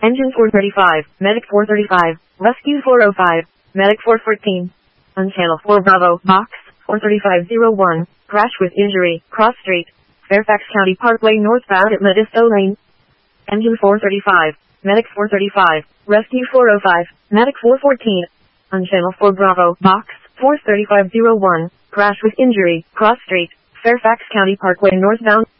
Engine 435, Medic 435, Rescue 405, Medic 414. On Channel 4 Bravo, Box 43501, crash with injury, cross street, Fairfax County Parkway northbound at Modesto Lane. Engine 435, Medic 435, Rescue 405, Medic 414. On Channel 4 Bravo, Box 43501, crash with injury, cross street, Fairfax County Parkway northbound.